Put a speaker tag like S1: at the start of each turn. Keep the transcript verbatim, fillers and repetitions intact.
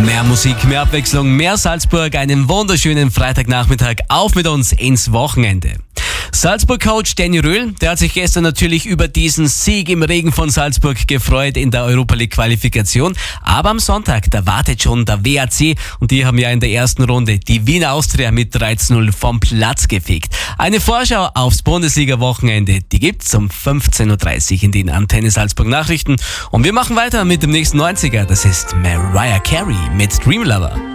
S1: Mehr Musik, mehr Abwechslung, mehr Salzburg, einen wunderschönen Freitagnachmittag. Auf mit uns ins Wochenende. Salzburg-Coach Danny Röhl, der hat sich gestern natürlich über diesen Sieg im Regen von Salzburg gefreut in der Europa League Qualifikation. Aber am Sonntag, da wartet schon der W A C und die haben ja in der ersten Runde die Wiener Austria mit drei zu null vom Platz gefegt. Eine Vorschau aufs Bundesliga-Wochenende, die gibt's um fünfzehn Uhr dreißig in den Antenne Salzburg Nachrichten. Und wir machen weiter mit dem nächsten neunziger, das ist Mariah Carey mit Dream Lover.